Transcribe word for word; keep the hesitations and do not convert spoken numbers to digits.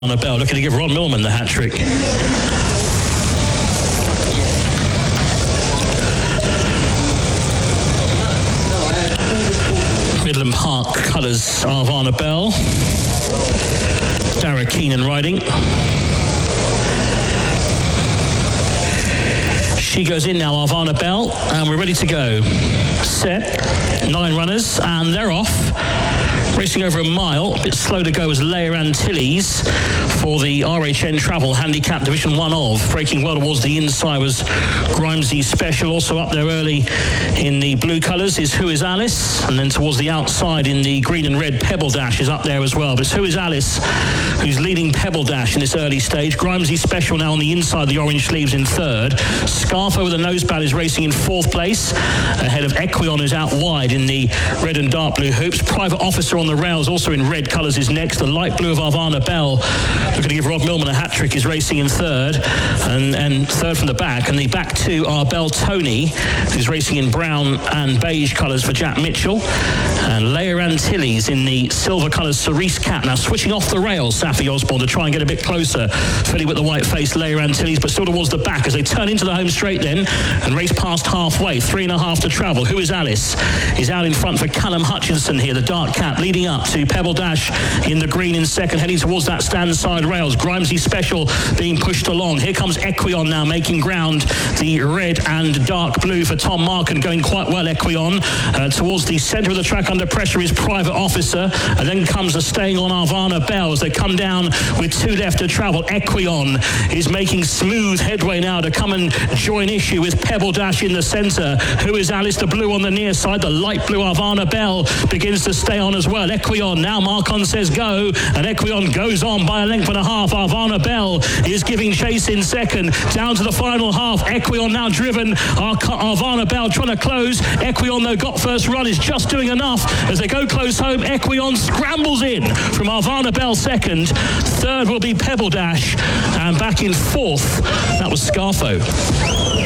Bell looking to give Ron Millman the hat-trick. Midland Park colours Arvana Bell. Dara Keenan riding. She goes in now, Arvana Bell, and we're ready to go. Set, nine runners, and they're off. Racing over a mile, a bit slow to go as Leia Antilles for the R H N Travel Handicap Division one of. Breaking well towards the inside was Grimesy Special. Also up there early in the blue colours is Who Is Alice, and then towards the outside in the green and red Pebble Dash is up there as well. But it's Who Is Alice who's leading Pebble Dash in this early stage. Grimesy Special now on the inside, the orange sleeves in third. Scarfo with a nose pad is racing in fourth place, ahead of Equion who's out wide in the red and dark blue hoops. Private Officer on the rails, also in red colours, is next. The light blue of Arvana Bell, looking to give Rob Millman a hat-trick, is racing in third, and, and third from the back. And the back two are Bell Tony, who's racing in brown and beige colours for Jack Mitchell, and Leia Antilles in the silver colours Cerise Cat. Now switching off the rails, Safi Osborne, to try and get a bit closer, filling with the white face Leia Antilles, but still towards the back as they turn into the home straight then and race past halfway. Three and a half to travel. Who Is Alice is out in front for Callum Hutchinson here, the dark cap, leading up to Pebble Dash in the green in second, heading towards that stand side rails. Grimesy Special being pushed along. Here comes Equion now making ground, the red and dark blue for Tom Markin, going quite well. Equion uh, towards the centre of the track under pressure is Private Officer, and then comes a staying on Arvana Bell as they come down with two left to travel. Equion is making smooth headway now to come and join issue with Pebble Dash in the centre. Who Is Alice, the blue on the near side, the light blue Arvana Bell begins to stay on as well. Equion now, Marcon says go, and Equion goes on by a length and a half. Arvana Bell is giving chase in second, down to the final half. Equion now driven, Ar- Arvana Bell trying to close. Equion though got first run, is just doing enough as they go close home. Equion scrambles in from Arvana Bell second. Third will be Pebble Dash, and back in fourth that was Scarfo.